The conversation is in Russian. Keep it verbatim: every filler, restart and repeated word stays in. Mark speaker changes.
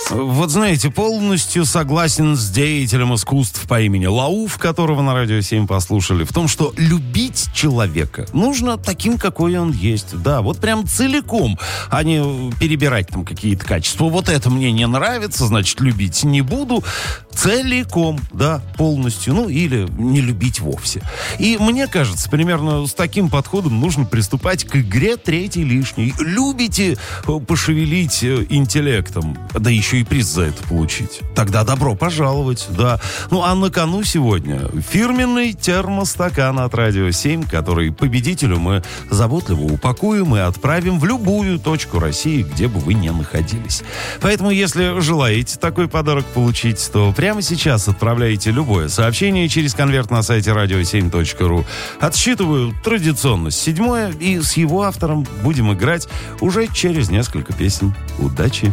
Speaker 1: Вот знаете, полностью согласен с деятелем искусств по имени Лауф, которого на Радио семь послушали, в том, что любить человека нужно таким, какой он есть. Да, вот прям целиком, а не перебирать там какие-то качества. Вот это мне не нравится, значит, любить не буду. Целиком, да, полностью. Ну, или не любить вовсе. И мне кажется, примерно с таким подходом нужно приступать к игре третий лишний. Любите пошевелить интеллектом, да еще и приз за это получить. Тогда добро пожаловать, да. Ну, а на кону сегодня фирменный термостакан от Радио семь, который победителю мы заботливо упакуем и отправим в любую точку России, где бы вы ни находились. Поэтому, если желаете такой подарок получить, то прямо сейчас отправляйте любое сообщение через конверт на сайте радио семь точка ру. Отсчитываю традиционно седьмое, и с его автором будем играть уже через несколько песен. Удачи!